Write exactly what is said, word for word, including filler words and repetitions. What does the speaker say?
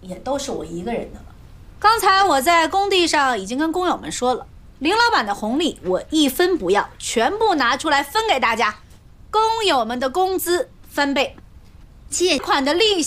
也都是我一个人的了。 刚才我在工地上已经跟工友们说了，林老板的红利我一分不要，全部拿出来分给大家，工友们的工资翻倍，借款的利息。